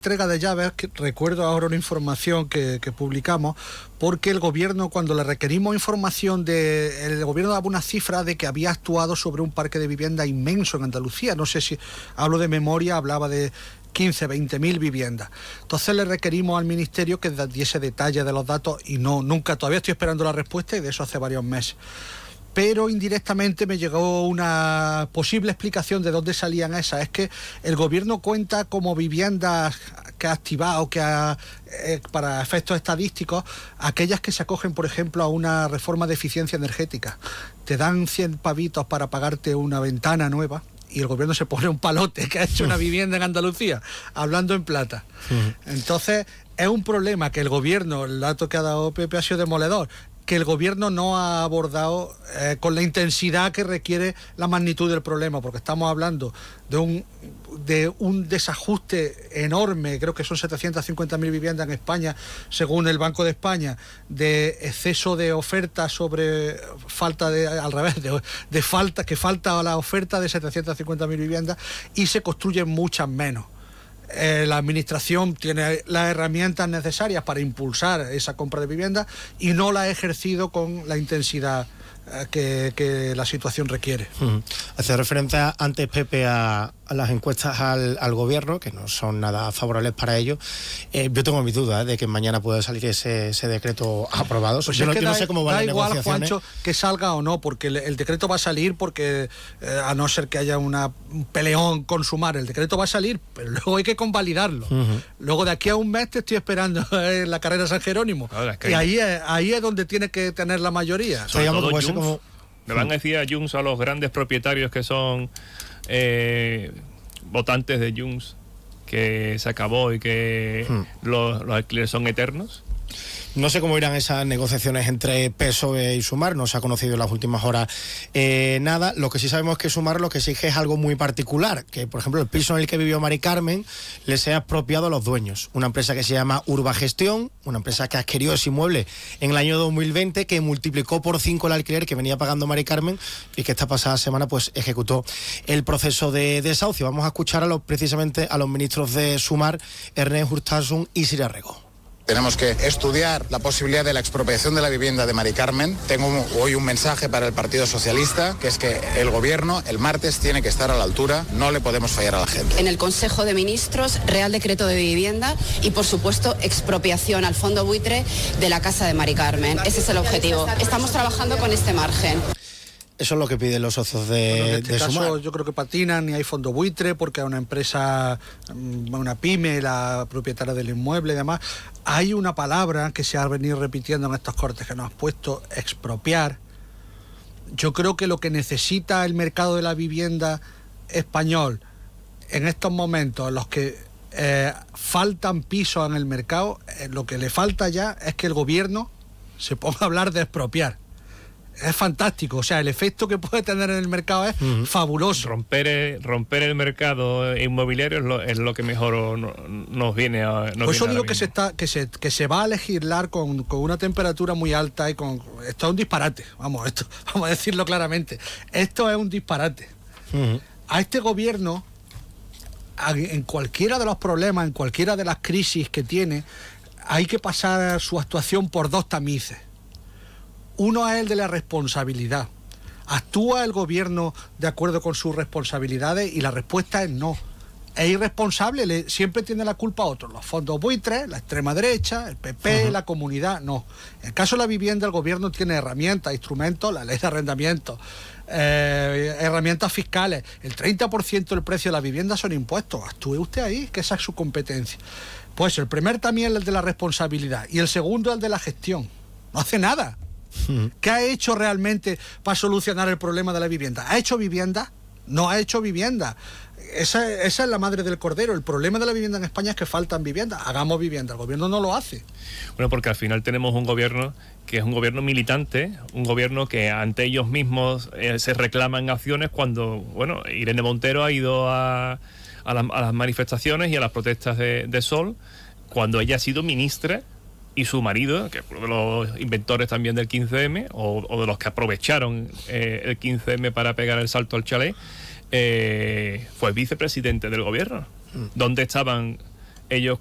entrega de llaves, que recuerdo ahora una información que publicamos, porque el gobierno, cuando le requerimos información, el gobierno daba una cifra de que había actuado sobre un parque de vivienda inmenso en Andalucía. No sé si hablo de memoria, hablaba de 15, 20.000 viviendas. Entonces le requerimos al ministerio que diese detalle de los datos y nunca, todavía estoy esperando la respuesta, y de eso hace varios meses. Pero indirectamente me llegó una posible explicación de dónde salían esas. Es que el gobierno cuenta como viviendas que ha activado, para efectos estadísticos, aquellas que se acogen, por ejemplo, a una reforma de eficiencia energética. Te dan 100 pavitos para pagarte una ventana nueva, y el gobierno se pone un palote que ha hecho una vivienda en Andalucía, hablando en plata. Entonces, es un problema que el gobierno, el dato que ha dado Pepe ha sido demoledor, que el gobierno no ha abordado con la intensidad que requiere la magnitud del problema, porque estamos hablando de un desajuste enorme, creo que son 750.000 viviendas en España, según el Banco de España, de exceso de oferta sobre falta que falta la oferta de 750.000 viviendas, y se construyen muchas menos. La administración tiene las herramientas necesarias para impulsar esa compra de viviendas y no la ha ejercido con la intensidad que la situación requiere. Hace referencia antes, Pepe, a las encuestas al gobierno, que no son nada favorables para ello. Yo tengo mis dudas de que mañana pueda salir ese decreto aprobado. Pues yo no sé cómo van las negociaciones. Da igual, Juancho, que salga o no, porque el decreto va a salir, porque a no ser que haya un peleón con Sumar, el decreto va a salir, pero luego hay que convalidarlo. Luego de aquí a un mes te estoy esperando en la carrera San Jerónimo. Ahora, es que y ahí es donde tiene que tener la mayoría. Le van a decir a Junts, a los grandes propietarios que son votantes de Junts, que se acabó y que los alquileres son eternos. No sé cómo irán esas negociaciones entre PSOE y Sumar, no se ha conocido en las últimas horas nada. Lo que sí sabemos es que Sumar lo que exige es algo muy particular, que por ejemplo el piso en el que vivió Mari Carmen le sea expropiado a los dueños. Una empresa que se llama Urbagestión, una empresa que adquirió ese inmueble en el año 2020, que multiplicó por 5 el alquiler que venía pagando Mari Carmen y que esta pasada semana pues ejecutó el proceso de desahucio. Vamos a escuchar precisamente a los ministros de Sumar, Ernest Urtasun y Sira Rego. Tenemos que estudiar la posibilidad de la expropiación de la vivienda de Mari Carmen. Tengo hoy un mensaje para el Partido Socialista, que es que el gobierno el martes tiene que estar a la altura, no le podemos fallar a la gente. En el Consejo de Ministros, Real Decreto de Vivienda y, por supuesto, expropiación al fondo buitre de la casa de Mari Carmen. Ese es el objetivo. Estamos trabajando con este margen. Eso es lo que piden los socios en este caso, Sumar. yo creo que patinan y hay fondo buitre porque es una empresa, una pyme, la propietaria del inmueble y demás. Hay una palabra que se ha venido repitiendo en estos cortes que nos has puesto, expropiar. Yo creo que lo que necesita el mercado de la vivienda español en estos momentos en los que faltan pisos en el mercado, lo que le falta ya es que el gobierno se ponga a hablar de expropiar. Es fantástico, o sea, el efecto que puede tener en el mercado es fabuloso. Romper el mercado inmobiliario es lo que mejor nos viene a... Por eso digo que se va a legislar con una temperatura muy alta y esto es un disparate, vamos a decirlo claramente. Esto es un disparate. A este gobierno, en cualquiera de los problemas, en cualquiera de las crisis que tiene, hay que pasar su actuación por dos tamices. Uno es el de la responsabilidad. ¿Actúa el gobierno de acuerdo con sus responsabilidades? Y la respuesta es no. Es irresponsable, siempre tiene la culpa a otros. Los fondos buitres, la extrema derecha, el PP, la comunidad, no. En el caso de la vivienda, el gobierno tiene herramientas, instrumentos, la ley de arrendamiento, herramientas fiscales. El 30% del precio de la vivienda son impuestos. Actúe usted ahí, que esa es su competencia. Pues el primer también es el de la responsabilidad y el segundo es el de la gestión. No hace nada. ¿Qué ha hecho realmente para solucionar el problema de la vivienda? ¿Ha hecho vivienda? No ha hecho vivienda. Esa es la madre del cordero. El problema de la vivienda en España es que faltan viviendas. Hagamos vivienda. El gobierno no lo hace. Bueno, porque al final tenemos un gobierno que es un gobierno militante, un gobierno que ante ellos mismos se reclaman acciones cuando, bueno, Irene Montero ha ido a las manifestaciones y a las protestas de Sol cuando ella ha sido ministra. Y su marido, que es uno de los inventores también del 15M, o de los que aprovecharon el 15M para pegar el salto al chalet, fue vicepresidente del gobierno. ¿Dónde estaban ellos